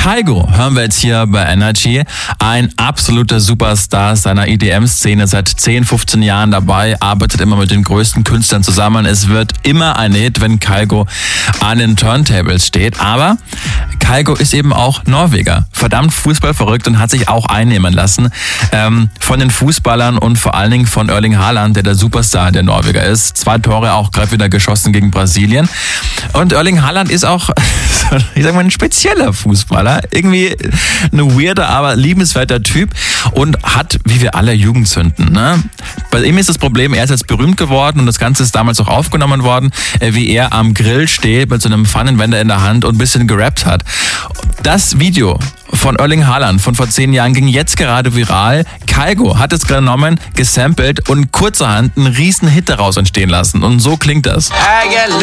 Kygo hören wir jetzt hier bei Energy. Ein absoluter Superstar seiner EDM-Szene, seit 10, 15 Jahren dabei, arbeitet immer mit den größten Künstlern zusammen. Es wird immer ein Hit, wenn Kygo an den Turntables steht. Aber Kygo ist eben auch Norweger, verdammt fußballverrückt und hat sich auch einnehmen lassen von den Fußballern und vor allen Dingen von Erling Haaland, der Superstar der Norweger ist. 2 Tore auch gerade wieder geschossen gegen Brasilien. Und Erling Haaland ist auch, ich sag mal, ein spezieller Fußballer. Irgendwie ein weirder, aber liebenswerter Typ und hat, wie wir alle, Jugendsünden. Ne? Bei ihm ist das Problem, er ist jetzt berühmt geworden und das Ganze ist damals auch aufgenommen worden, wie er am Grill steht mit so einem Pfannenwender in der Hand und ein bisschen gerappt hat. Das Video von Erling Haaland von vor 10 Jahren ging jetzt gerade viral. Kygo hat es genommen, gesampelt und kurzerhand einen riesen Hit daraus entstehen lassen. Und so klingt das. I get